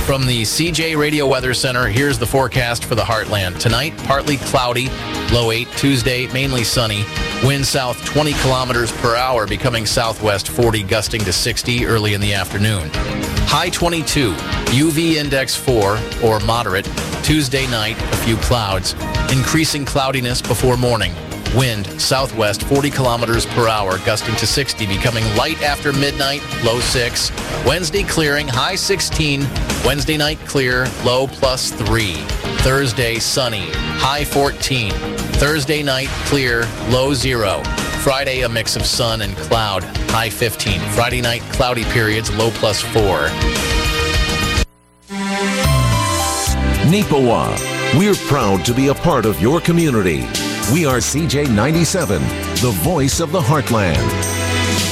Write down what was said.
From the CJ Radio Weather Center, here's the forecast for the Heartland. Tonight, partly cloudy, low 8. Tuesday, mainly sunny. Wind south 20 kilometers per hour, becoming southwest 40, gusting to 60 early in the afternoon. High 22, UV index 4 or moderate. Tuesday night, a few clouds. Increasing cloudiness before morning. Wind southwest 40 kilometers per hour, gusting to 60, becoming light after midnight, low 6. Wednesday clearing, high 16. Wednesday night clear, low +3. Thursday sunny, high 14. Thursday night clear, low 0. Friday a mix of sun and cloud, high 15. Friday night cloudy periods, low +4. Neepawa, we're proud to be a part of your community. We are CJ97, the voice of the Heartland.